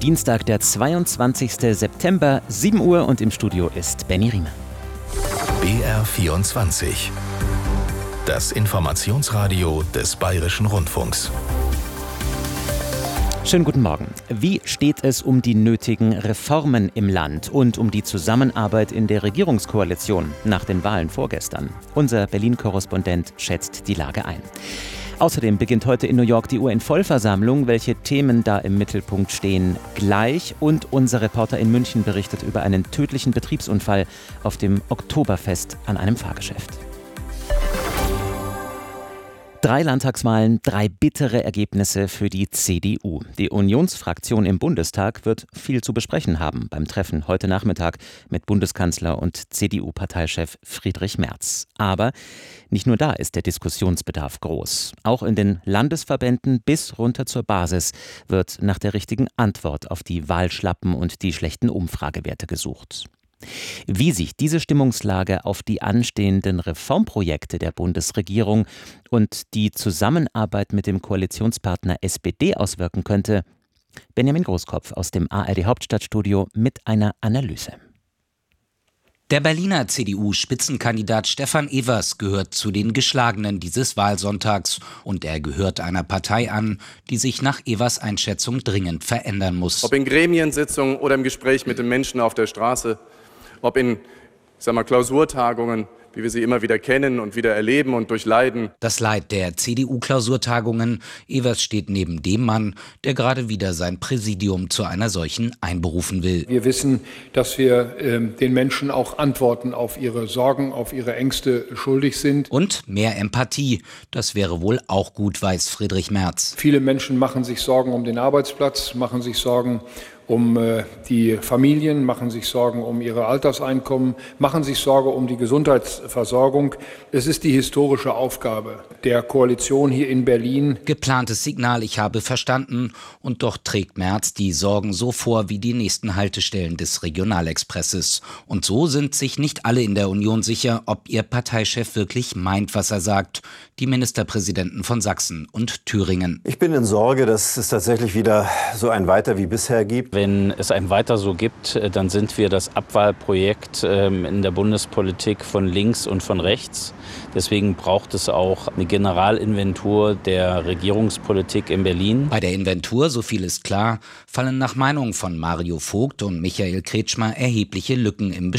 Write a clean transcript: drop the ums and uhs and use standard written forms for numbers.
Dienstag, der 22. September, 7 Uhr und im Studio ist Benny Riemer. BR24. Das Informationsradio des Bayerischen Rundfunks. Schönen guten Morgen. Wie steht es um die nötigen Reformen im Land und um die Zusammenarbeit in der Regierungskoalition nach den Wahlen vorgestern? Unser Berlin-Korrespondent schätzt die Lage ein. Außerdem beginnt heute in New York die UN-Vollversammlung. Welche Themen da im Mittelpunkt stehen, gleich. Und unser Reporter in München berichtet über einen tödlichen Betriebsunfall auf dem Oktoberfest an einem Fahrgeschäft. 3 Landtagswahlen, 3 bittere Ergebnisse für die CDU. Die Unionsfraktion im Bundestag wird viel zu besprechen haben beim Treffen heute Nachmittag mit Bundeskanzler und CDU-Parteichef Friedrich Merz. Aber nicht nur da ist der Diskussionsbedarf groß. Auch in den Landesverbänden bis runter zur Basis wird nach der richtigen Antwort auf die Wahlschlappen und die schlechten Umfragewerte gesucht. Wie sich diese Stimmungslage auf die anstehenden Reformprojekte der Bundesregierung und die Zusammenarbeit mit dem Koalitionspartner SPD auswirken könnte, Benjamin Großkopf aus dem ARD Hauptstadtstudio mit einer Analyse. Der Berliner CDU-Spitzenkandidat Stefan Evers gehört zu den Geschlagenen dieses Wahlsonntags und er gehört einer Partei an, die sich nach Evers Einschätzung dringend verändern muss. Ob in Gremiensitzungen oder im Gespräch mit den Menschen auf der Straße, ob in, Klausurtagungen, wie wir sie immer wieder kennen und wieder erleben und durchleiden. Das Leid der CDU-Klausurtagungen. Evers steht neben dem Mann, der gerade wieder sein Präsidium zu einer solchen einberufen will. Wir wissen, dass wir den Menschen auch Antworten auf ihre Sorgen, auf ihre Ängste schuldig sind. Und mehr Empathie. Das wäre wohl auch gut, weiß Friedrich Merz. Viele Menschen machen sich Sorgen um den Arbeitsplatz, machen sich Sorgen um die Familien, machen sich Sorgen um ihre Alterseinkommen, machen sich Sorge um die Gesundheitsversorgung. Es ist die historische Aufgabe der Koalition hier in Berlin. Geplantes Signal, ich habe verstanden. Und doch trägt Merz die Sorgen so vor wie die nächsten Haltestellen des Regionalexpresses. Und so sind sich nicht alle in der Union sicher, ob ihr Parteichef wirklich meint, was er sagt. Die Ministerpräsidenten von Sachsen und Thüringen. Ich bin in Sorge, dass es tatsächlich wieder so ein Weiter wie bisher gibt. Wenn es ein Weiter so gibt, dann sind wir das Abwahlprojekt in der Bundespolitik von links und von rechts. Deswegen braucht es auch eine Generalinventur der Regierungspolitik in Berlin. Bei der Inventur, so viel ist klar, fallen nach Meinung von Mario Vogt und Michael Kretschmer erhebliche Lücken im